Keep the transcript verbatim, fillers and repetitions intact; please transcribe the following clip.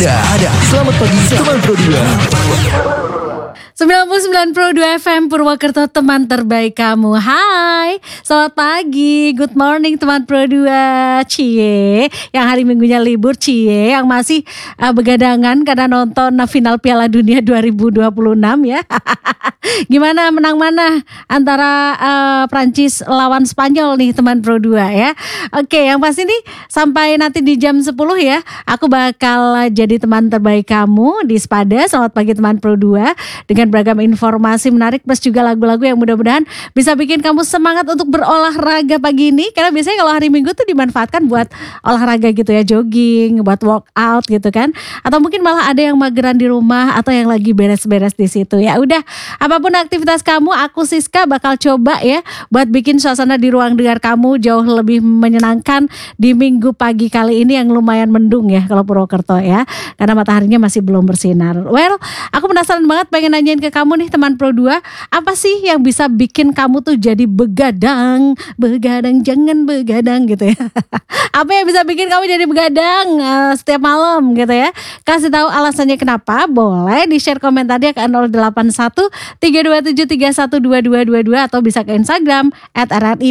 Waspada, ada. Selamat pagi teman Pro dua. sembilan puluh sembilan Pro dua F M Purwokerto, teman terbaik kamu. Hai, selamat pagi, good morning teman Pro dua. Cie, yang hari minggunya libur, cie, yang masih uh, begadangan karena nonton final Piala Dunia dua ribu dua puluh enam ya. Gimana, menang mana antara uh, Prancis lawan Spanyol nih teman Pro dua ya. Oke, yang pasti nih sampai nanti di jam sepuluh ya, aku bakal jadi teman terbaik kamu di Waspada. Selamat pagi teman Pro dua, dengan beragam informasi menarik plus juga lagu-lagu yang mudah-mudahan bisa bikin kamu semangat untuk berolahraga pagi ini. Karena biasanya kalau hari Minggu tuh dimanfaatkan buat olahraga gitu ya, jogging, buat workout gitu kan. Atau mungkin malah ada yang mageran di rumah atau yang lagi beres-beres di situ ya. Udah, apapun aktivitas kamu, aku Siska bakal coba ya buat bikin suasana di ruang dengar kamu jauh lebih menyenangkan di Minggu pagi kali ini yang lumayan mendung ya kalau Purwokerto ya. Karena mataharinya masih belum bersinar. Well, aku penasaran banget pengen nanyain ke kamu nih teman Pro dua, apa sih yang bisa bikin kamu tuh jadi begadang, begadang jangan begadang gitu ya. Apa yang bisa bikin kamu jadi begadang uh, setiap malam gitu ya. Kasih tahu alasannya kenapa, boleh di share komentarnya ke nol delapan satu tiga dua tujuh tiga satu dua dua dua dua atau bisa ke Instagram at r r i